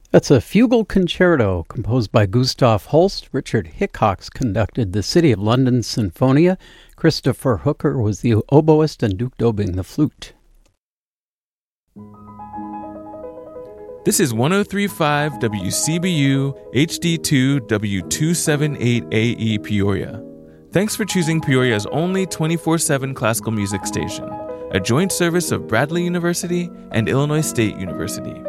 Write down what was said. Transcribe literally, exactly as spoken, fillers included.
That's a fugal concerto composed by Gustav Holst. Richard Hickox conducted the City of London Sinfonia. Christopher Hooker was the oboist and Duke Dobing the flute. This is one oh three point five W C B U H D two W two seventy-eight A E Peoria. Thanks for choosing Peoria's only twenty-four seven classical music station, a joint service of Bradley University and Illinois State University.